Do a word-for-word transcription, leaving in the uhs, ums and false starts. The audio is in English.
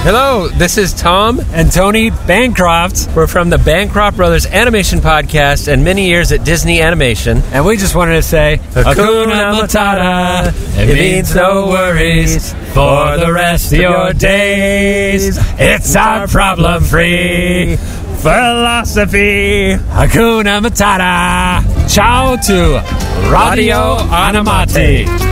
Hello, this is Tom and Tony Bancroft. We're from the Bancroft Brothers Animation Podcast and many years at Disney Animation. And we just wanted to say, Hakuna Matata. It means no worries for the rest of your days. It's our problem-free philosophy. Hakuna Matata. Ciao to Radio Anamati.